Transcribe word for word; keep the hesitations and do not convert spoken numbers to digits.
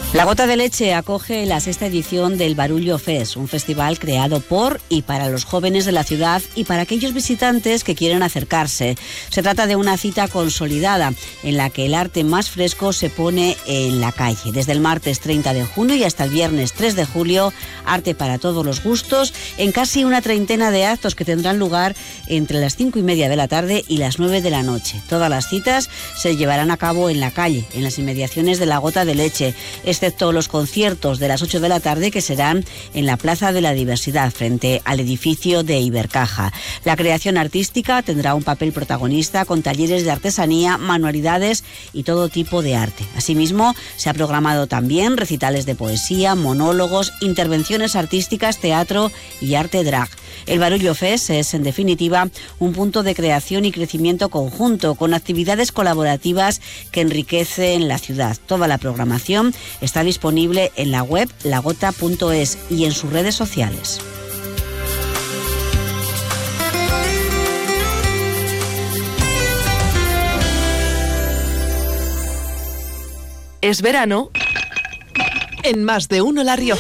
La Gota de Leche acoge la sexta edición del Barullo Fest, un festival creado por y para los jóvenes de la ciudad y para aquellos visitantes que quieren acercarse. Se trata de una cita consolidada en la que el arte más fresco se pone en la calle. Desde el martes treinta de junio y hasta el viernes tres de julio, arte para todos los gustos en casi una treintena de actos que tendrán lugar entre las cinco y media de la tarde y las nueve de la noche. Todas las citas se llevarán a cabo en la calle, en las inmediaciones de la Gota de Leche, excepto los conciertos de las ocho de la tarde que serán en la Plaza de la Diversidad, frente al edificio de Ibercaja. La creación artística tendrá un papel protagonista con talleres de artesanía, manualidades y todo tipo de arte. Asimismo, se ha programado también recitales de poesía, monólogos, intervenciones artísticas, teatro y arte drag. El Barullo Fest es, en definitiva, un punto de creación y crecimiento conjunto, con actividades colaborativas que enriquecen la ciudad. Toda la programación está disponible en la web lagota punto es y en sus redes sociales. Es verano en Más de Uno La Rioja.